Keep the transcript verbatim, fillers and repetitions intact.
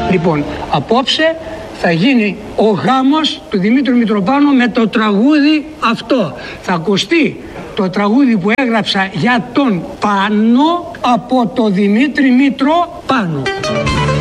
Λοιπόν, απόψε θα γίνει ο γάμος του Δημήτρου Μητροπάνου με το τραγούδι αυτό. Θα ακουστεί το τραγούδι που έγραψα για τον Πάνο από το Δημήτρη Μητροπάνου.